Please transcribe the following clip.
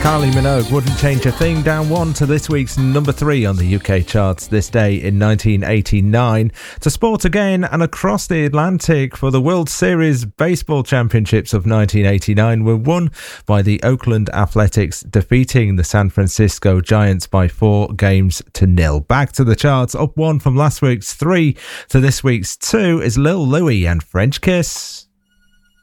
Kylie Minogue, Wouldn't Change a Thing, down 1 to this week's number 3 on the UK charts this day in 1989. To sport again and across the Atlantic, for the World Series Baseball Championships of 1989 were won by the Oakland Athletics, defeating the San Francisco Giants by 4-0. Back to the charts, up 1 from last week's 3 to this week's 2 is Lil Louis and French Kiss.